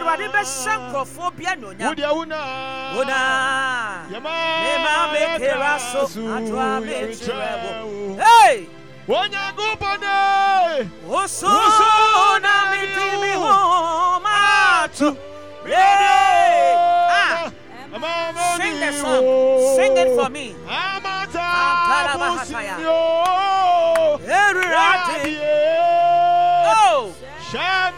Awurade be shankrofobia no nya. Una. Ema mekera so atwa metrebo. Hey! Wonya gubone. Oso na mitimi ho. Sing the song. Sing it for me. Oh,